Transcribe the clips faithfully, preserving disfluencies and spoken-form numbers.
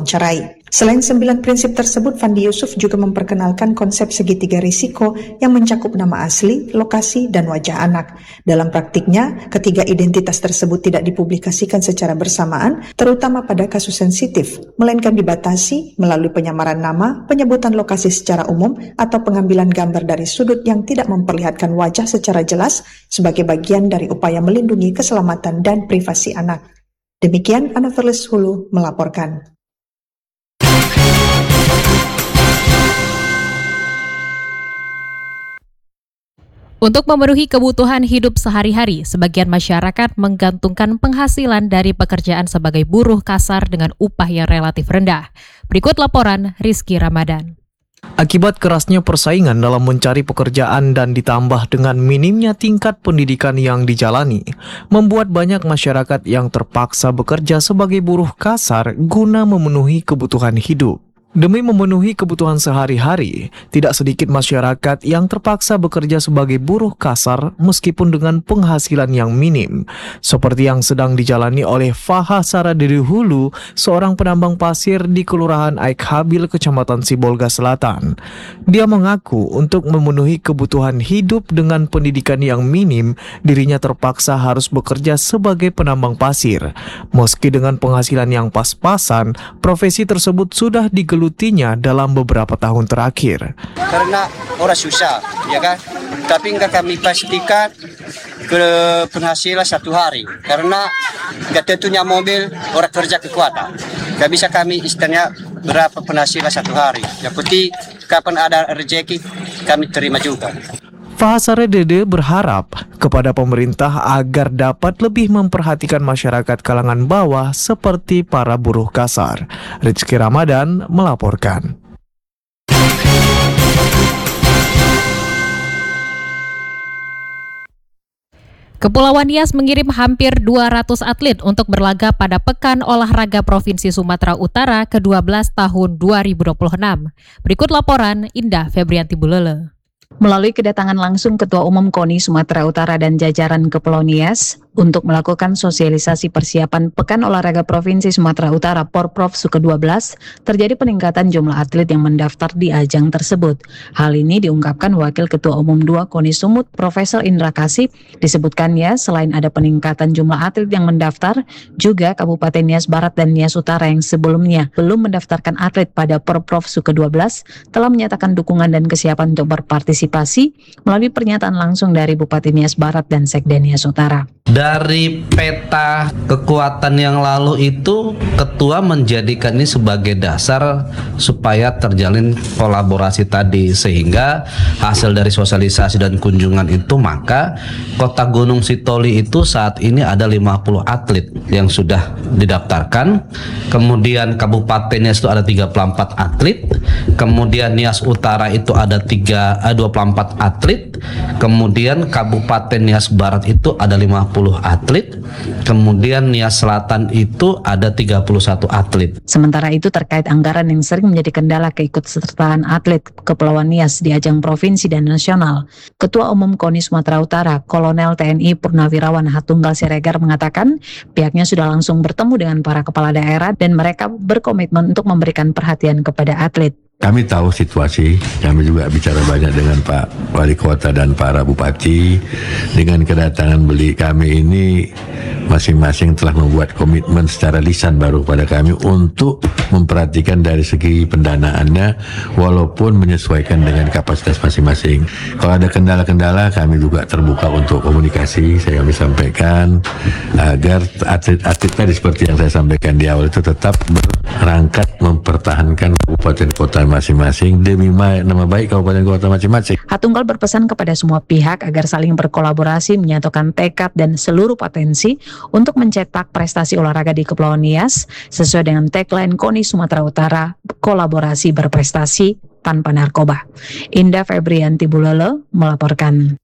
uang cerai. Selain sembilan prinsip tersebut, Fandi Yusuf juga memperkenalkan konsep segitiga risiko yang mencakup nama asli, lokasi, dan wajah anak. Dalam praktiknya, ketiga identitas tersebut tidak dipublikasikan secara bersamaan, terutama pada kasus sensitif, melainkan dibatasi melalui penyamaran nama, penyebutan lokasi secara umum, atau pengambilan gambar dari sudut yang tidak memperlihatkan wajah secara jelas sebagai bagian dari upaya melindungi keselamatan dan privasi anak. Demikian Ana Verlis Hulu melaporkan. Untuk memenuhi kebutuhan hidup sehari-hari, sebagian masyarakat menggantungkan penghasilan dari pekerjaan sebagai buruh kasar dengan upah yang relatif rendah. Berikut laporan Rizky Ramadan. Akibat kerasnya persaingan dalam mencari pekerjaan dan ditambah dengan minimnya tingkat pendidikan yang dijalani, membuat banyak masyarakat yang terpaksa bekerja sebagai buruh kasar guna memenuhi kebutuhan hidup. Demi memenuhi kebutuhan sehari-hari, tidak sedikit masyarakat yang terpaksa bekerja sebagai buruh kasar meskipun dengan penghasilan yang minim, seperti yang sedang dijalani oleh Faha Saradede Hulu, seorang penambang pasir di Kelurahan Aik Habil, Kecamatan Sibolga Selatan. Dia mengaku untuk memenuhi kebutuhan hidup dengan pendidikan yang minim, dirinya terpaksa harus bekerja sebagai penambang pasir. Meski dengan penghasilan yang pas-pasan, profesi tersebut sudah digeluti lutinya dalam beberapa tahun terakhir. Karena orang susah, ya kan? Tapi enggak kami pastikan ke penghasilan satu hari. Karena enggak tentunya mobil orang kerja kekuatan. Enggak bisa kami istilahnya berapa penghasilan satu hari. Yang penting kapan ada rezeki kami terima juga. Faha Saradede berharap kepada pemerintah agar dapat lebih memperhatikan masyarakat kalangan bawah seperti para buruh kasar. Rizky Ramadan melaporkan. Kepulauan Nias mengirim hampir dua ratus atlet untuk berlaga pada Pekan Olahraga Provinsi Sumatera Utara ke dua belas tahun dua ribu dua puluh enam. Berikut laporan Indah Febrianti Bulele. Melalui kedatangan langsung Ketua Umum KONI Sumatera Utara dan jajaran Kepulauan Nias untuk melakukan sosialisasi persiapan Pekan Olahraga Provinsi Sumatera Utara Porprov Su ke dua belas, terjadi peningkatan jumlah atlet yang mendaftar di ajang tersebut. Hal ini diungkapkan Wakil Ketua Umum dua KONI Sumut, Profesor Indra Kasih. Disebutkannya selain ada peningkatan jumlah atlet yang mendaftar, juga Kabupaten Nias Barat dan Nias Utara yang sebelumnya belum mendaftarkan atlet pada Porprov Su ke dua belas telah menyatakan dukungan dan kesiapan untuk berpartisipasi melalui pernyataan langsung dari Bupati Nias Barat dan Sekda Nias Utara. Dari peta kekuatan yang lalu itu, Ketua menjadikan ini sebagai dasar supaya terjalin kolaborasi tadi, sehingga hasil dari sosialisasi dan kunjungan itu, maka Kota Gunung Sitoli itu saat ini ada lima puluh atlet yang sudah didaftarkan, kemudian Kabupaten Nias itu ada tiga puluh empat atlet, kemudian Nias Utara itu ada tiga, dua puluh empat atlet, kemudian Kabupaten Nias Barat itu ada lima puluh atlet, kemudian Nias Selatan itu ada tiga puluh satu atlet. Sementara itu terkait anggaran yang sering menjadi kendala keikutsertaan atlet Kepulauan Nias di ajang provinsi dan nasional, Ketua Umum KONI Sumatera Utara Kolonel T N I Purnawirawan Hatunggal Siregar mengatakan pihaknya sudah langsung bertemu dengan para kepala daerah dan mereka berkomitmen untuk memberikan perhatian kepada atlet. Kami tahu situasi, kami juga bicara banyak dengan Pak Wali Kota dan para Bupati. Dengan kedatangan beli kami ini, masing-masing telah membuat komitmen secara lisan baru pada kami untuk memperhatikan dari segi pendanaannya, walaupun menyesuaikan dengan kapasitas masing-masing. Kalau ada kendala-kendala, kami juga terbuka untuk komunikasi. Saya kami sampaikan agar atlet-atlet tadi seperti yang saya sampaikan di awal itu tetap berangkat mempertahankan kabupaten kota masing-masing demi nama baik kabupaten kota masing-masing. Hatunggal berpesan kepada semua pihak agar saling berkolaborasi, menyatukan tekad dan seluruh potensi untuk mencetak prestasi olahraga di Kepulauan Nias sesuai dengan tagline KONI Sumatera Utara, kolaborasi berprestasi tanpa narkoba. Indah Febrianti Bulele melaporkan.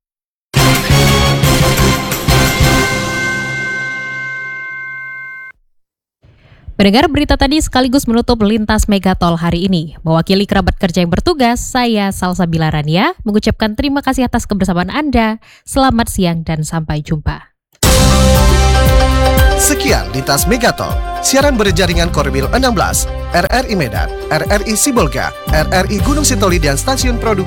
Pendengar, berita tadi sekaligus menutup Lintas Megatol hari ini. Mewakili kerabat kerja yang bertugas, saya Salsabila Rania mengucapkan terima kasih atas kebersamaan Anda. Selamat siang dan sampai jumpa. Sekian Lintas Megatol, siaran berjaringan Korwil enam belas, R R I Medan, R R I Sibolga, R R I Gunung Sitoli dan Stasiun Produksi